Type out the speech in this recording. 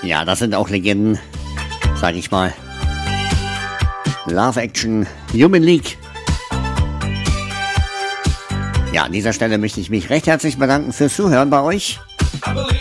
Ja, das sind auch Legenden, sag ich mal. Love Action, Human League. Ja, an dieser Stelle möchte ich mich recht herzlich bedanken fürs Zuhören bei euch.